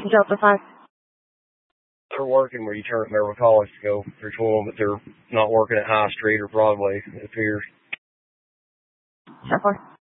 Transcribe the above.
Delta 5. They're working where you turn at Maryville College to go through 12, but they're not working at High Street or Broadway, it appears. Shot 4.